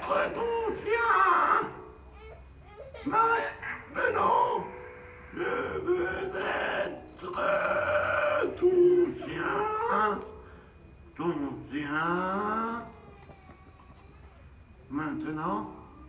être ton chien. Maintenant, je veux être ton chien. Ton chien. Maintenant.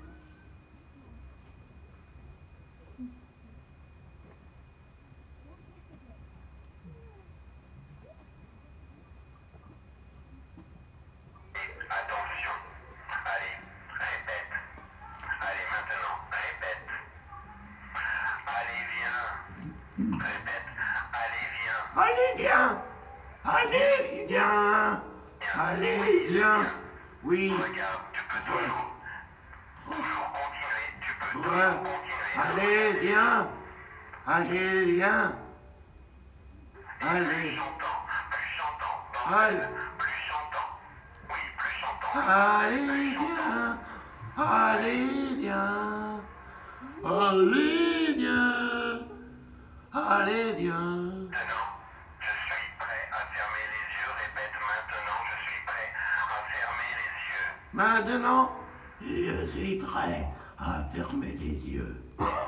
Attention. Allez, répète. Allez, maintenant, répète. Allez, viens. Répète. Allez, viens. Allez, viens. Allez, viens. Allez, viens. Oui. Regarde, tu peux toujours continuer. Tu peux toujours Ouais. continuer. Allez, viens. Allez, viens. Plus Allez. j'entends. Allez. Plus j'entends. Oui, plus j'entends. Allez, viens. Allez, viens. Allez, viens. Allez, viens. Maintenant, je suis prêt à fermer les yeux. Répète maintenant, je suis prêt à fermer les yeux. Maintenant, je suis prêt à fermer les yeux.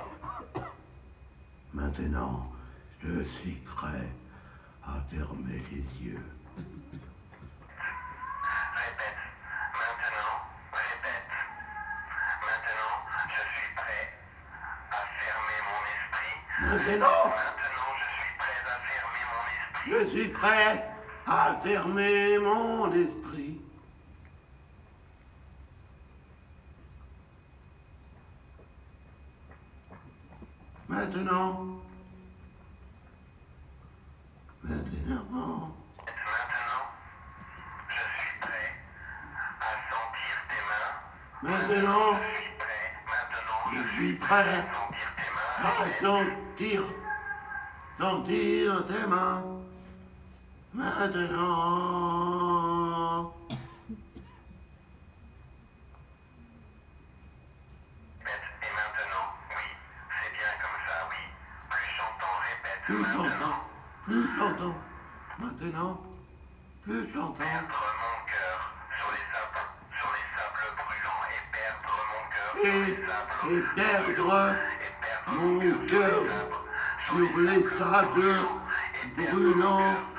Maintenant, je suis prêt à fermer les yeux. Répète. Maintenant, répète. Maintenant, je suis prêt à fermer mon esprit. Maintenant, Maintenant, je suis prêt à fermer mon esprit. je suis prêt à fermer mon esprit. Maintenant, Maintenant, je suis prêt à sentir tes mains. maintenant, Je suis prêt. Maintenant, je suis prêt à sentir tes mains. à sentir tes mains. Maintenant, Et maintenant, oui, c'est bien comme ça, oui. Plus j'entends, répète. plus Maintenant, j'entends, plus j'entends. Maintenant, plus j'entends. perdre mon cœur sur les sables brûlants et perdre mon cœur Et perdre mon cœur sur les sables brûlants